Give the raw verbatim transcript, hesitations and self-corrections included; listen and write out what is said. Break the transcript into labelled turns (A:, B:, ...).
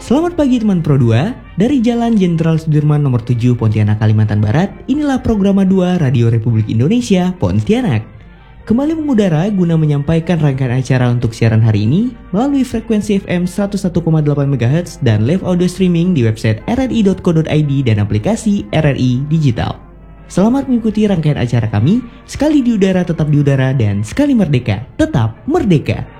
A: Selamat pagi teman Pro dua, dari Jalan Jenderal Sudirman nomor tujuh Pontianak, Kalimantan Barat. Inilah Programa dua Radio Republik Indonesia, Pontianak. Kembali mengudara guna menyampaikan rangkaian acara untuk siaran hari ini melalui frekuensi F M seratus satu koma delapan megahertz dan live audio streaming di website r r i dot co dot i d dan aplikasi R R I Digital. Selamat mengikuti rangkaian acara kami, sekali di udara tetap di udara dan sekali merdeka tetap merdeka.